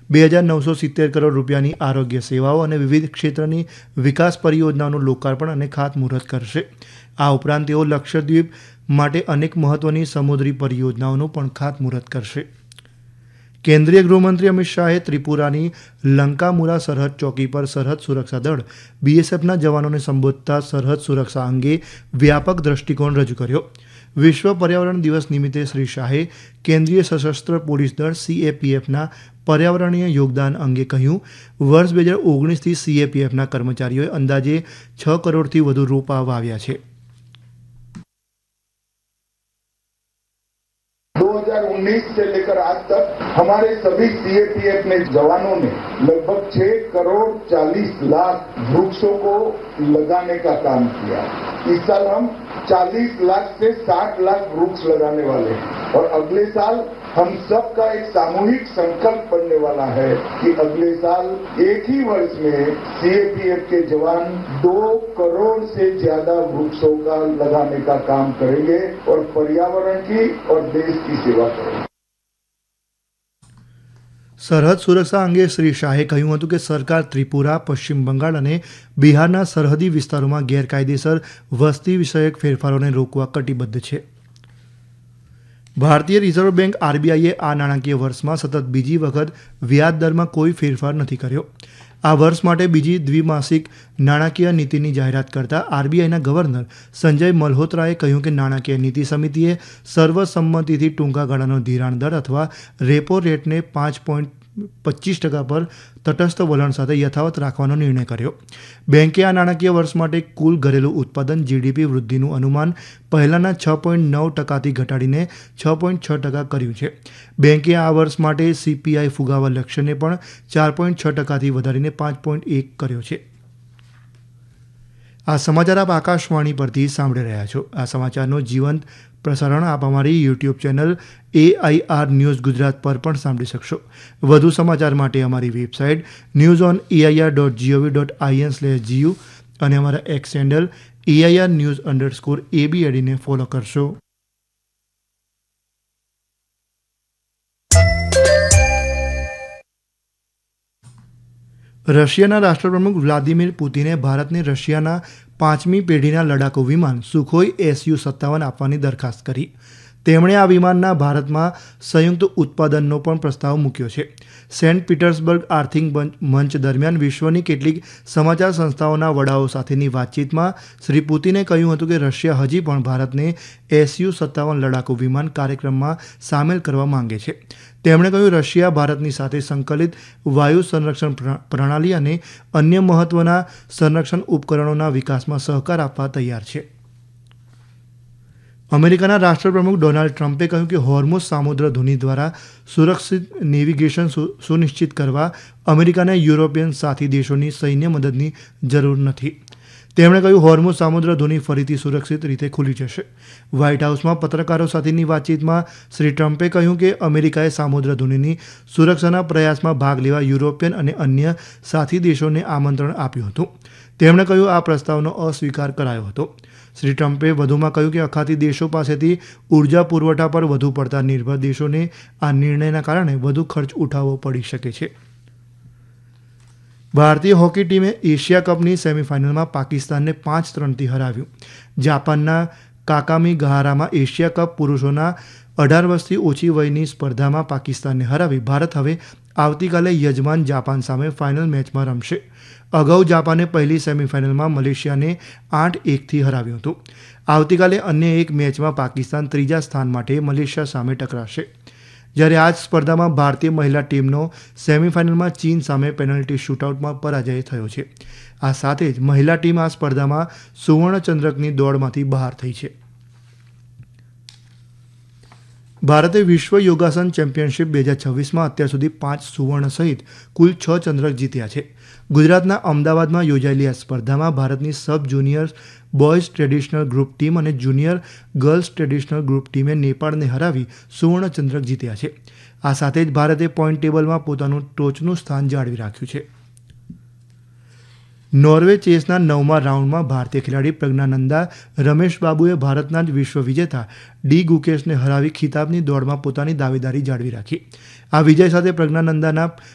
₹2,970 કરોડ આરોગ્ય સેવાઓ અને વિવિધ ક્ષેત્રની વિકાસ પરિયોજનાઓનું લોકાર્પણ અને ખાતમુહૂર્ત કરશે. આ ઉપરાંત તેઓ લક્ષદ્વીપ માટે અનેક મહત્વની સમુદ્રી પરિયોજનાઓનું પણ ખાતમુહૂર્ત કરશે. કેન્દ્રીય ગૃહમંત્રી અમિત શાહે ત્રિપુરાની લંકામુરા સરહદ ચોકી પર સરહદ સુરક્ષા દળ BSFના જવાનોને સંબોધતા સરહદ સુરક્ષા અંગે વ્યાપક દ્રષ્ટિકોણ રજૂ કર્યો. વિશ્વ પર્યાવરણ દિવસ નિમિત્તે શ્રી શાહે કેન્દ્રીય સશસ્ત્ર પોલીસ દળ CAPFના પર્યાવરણીય યોગદાન અંગે કહ્યું. વર્ષ 2019થી CAPFના કર્મચારીઓએ અંદાજે 6 કરોડથી વધુ રોપા વાવ્યા છે. 2019 से लेकर आज तक हमारे सभी CAPF में जवानों ने लगभग 6 करोड़ 40 लाख वृक्षों को लगाने का काम किया. इस साल हम 40 लाख से 60 लाख वृक्ष लगाने वाले हैं और अगले साल हम सबका एक सामूहिक संकल्प बनने वाला है कि अगले साल एक ही वर्ष में CAPF के जवान 2 करोड़ से ज्यादा वृक्षों का लगाने का काम करेंगे और पर्यावरण की और देश की सेवा करेंगे. સરહદ સુરક્ષા અંગે શ્રી શાહે કહ્યું હતું કે સરકાર ત્રિપુરા, પશ્ચિમ બંગાળ અને બિહારના સરહદી વિસ્તારોમાં ગેરકાયદેસર વસ્તી વિષયક ફેરફારોને રોકવા કટિબદ્ધ છે. ભારતીય રિઝર્વ બેંક RBIએ આ નાણાકીય વર્ષમાં સતત બીજી વખત વ્યાજ દરમાં કોઈ ફેરફાર નથી કર્યો. આ વર્ષ માટે બીજી દ્વિમાસિક નાણાકીય નીતિની જાહેરાત કરતા RBIના ગવર્નર સંજય મલ્હોત્રાએ કહ્યું કે નાણાકીય નીતિ સમિતિએ સર્વસંમતિથી ટૂંકા ગાળાનો ધિરાણ દર અથવા રેપો રેટને 5.25% પર તટસ્થ વલણ સાથે યથાવત રાખવાનો નિર્ણય કર્યો. બેંકે આ નાણાકીય વર્ષ માટે કુલ ઘરેલું ઉત્પાદન GDP વૃદ્ધિનું અનુમાન પહેલાના 6.9%થી ઘટાડીને 6.6% કર્યું છે. બેંકે આ વર્ષ માટે CPI ફુગાવા લક્ષ્યને પણ 4.6%થી વધારીને 5.1 કર્યો છે. આ સમાચાર આપ આકાશવાણી પરથી સાંભળી રહ્યા છો. આ સમાચારનો જીવંત પ્રસારણ આપ અમારી YouTube channel AIR news Gujarat પર પણ સાંભળી શકશો. વધુ સમાચાર માટે અમારી વેબસાઇટ newsonair.gov.in/gu અને અમારા એક્સ હેન્ડલ AIR_news_ABAD ને ફોલો કરશો. રશિયાના રાષ્ટ્રપ્રમુખ વ્લાદિમીર પુતિને ભારતને રશિયાના 5મી પેઢીના લડાકુ વિમાન સુખોઈ Su-57 આપવાની દરખાસ્ત કરી. તેમણે આ વિમાનના ભારતમાં સંયુક્ત ઉત્પાદનનો પણ પ્રસ્તાવ મૂક્યો છે. સેન્ટ પીટર્સબર્ગ આર્થિક મંચ દરમિયાન વિશ્વની કેટલીક સમાચાર સંસ્થાઓના વડાઓ સાથેની વાતચીતમાં શ્રી પુતિને કહ્યું હતું કે રશિયા હજી પણ ભારતને Su-57 લડાકુ વિમાન કાર્યક્રમમાં સામેલ કરવા માંગે છે. તેમણે કહ્યું રશિયા ભારતની સાથે સંકલિત વાયુ સંરક્ષણ પ્રણાલી અને અન્ય મહત્વના સંરક્ષણ ઉપકરણોના વિકાસમાં સહકાર આપવા તૈયાર છે. અમેરિકાના રાષ્ટ્રપ્રમુખ ડોનાલ્ડ ટ્રમ્પે કહ્યું કે હોર્મુઝ સામુદ્ર ધુની દ્વારા સુરક્ષિત નેવિગેશન સુનિશ્ચિત કરવા અમેરિકાના યુરોપિયન સાથી દેશોની સૈન્ય મદદની જરૂર નથી. તેમણે કહ્યું હોર્મુઝ સામુદ્ર ધુની ફરીથી સુરક્ષિત રીતે ખુલી જશે. વ્હાઇટ હાઉસમાં પત્રકારો સાથેની વાતચીતમાં શ્રી ટ્રમ્પે કહ્યું કે અમેરિકાએ સામુદ્ર ધુનીની સુરક્ષાના પ્રયાસમાં ભાગ લેવા યુરોપિયન અને અન્ય સાથી દેશોને આમંત્રણ આપ્યું હતું. તેમણે કહ્યું આ પ્રસ્તાવનો અસ્વીકાર કરાયો હતો. શ્રી ટ્રમ્પે વધુમાં કહ્યું કે અખાતી દેશો પાસેથી ઉર્જા પુરવઠા પર વધુ પડતા નિર્ભર દેશોને આ નિર્ણયના કારણે વધુ ખર્ચ ઉઠાવવો પડી શકે છે. ભારતીય હોકી ટીમે એશિયા કપની સેમીફાઇનલમાં પાકિસ્તાનને 5-3થી હરાવ્યું. જાપાનના કાકામીગાહારામાં એશિયા કપ પુરુષોના 18 વર્ષથી ઓછી વયની સ્પર્ધામાં પાકિસ્તાનને હરાવી ભારત હવે આવતીકાલે યજમાન જાપાન સામે ફાઇનલ મેચમાં રમશે. અગાઉ જાપાને પહેલી સેમીફાઇનલમાં મલેશિયાને 8-1થી હરાવ્યું હતું. આવતીકાલે અન્ય એક મેચમાં પાકિસ્તાન ત્રીજા સ્થાન માટે મલેશિયા સામે ટકરાશે. જ્યારે આ જ સ્પર્ધામાં ભારતીય મહિલા ટીમનો સેમીફાઇનલમાં ચીન સામે પેનલ્ટી શૂટઆઉટમાં પરાજય થયો છે. આ સાથે જ મહિલા ટીમ આ સ્પર્ધામાં સુવર્ણચંદ્રકની દોડમાંથી બહાર થઈ છે. ભારતે વિશ્વ યોગાસન ચેમ્પિયનશિપ 2026માં અત્યાર સુધી 5 સુવર્ણ સહિત કુલ 6 ચંદ્રક જીત્યા છે. ગુજરાતના અમદાવાદમાં યોજાયેલી આ સ્પર્ધામાં ભારતની sub junior boys traditional group team અને જુનિયર ગર્લ્સ ટ્રેડિશનલ ગ્રુપ ટીમે નેપાળને હરાવી સુવર્ણ ચંદ્રક જીત્યા છે. આ સાથે જ ભારતે પોઈન્ટ ટેબલમાં પોતાનું ટોચનું સ્થાન જાળવી રાખ્યું છે. નોર્વે ચેસના 9મા રાઉન્ડમાં ભારતીય ખેલાડી પ્રજ્ઞાનંદા રમેશ બાબુએ ભારતના જ વિશ્વ વિજેતા ડી ગુકેશને હરાવી ખિતાબની દોડમાં પોતાની દાવેદારી જાળવી રાખી. આ વિજય સાથે પ્રજ્ઞાનંદાના